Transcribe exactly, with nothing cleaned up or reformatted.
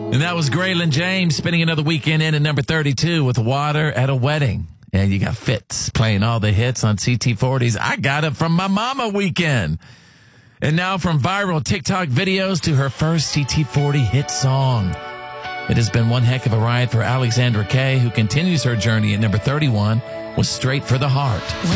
And that was Graylin James spending another weekend in at number thirty-two with Water at a Wedding. And you got Fitz playing all the hits on C T forties. I got it from my mama weekend. And now from viral TikTok videos to her first C T forty hit song. It has been one heck of a ride for Alexandra Kay, who continues her journey at number thirty-one with Straight for the Heart.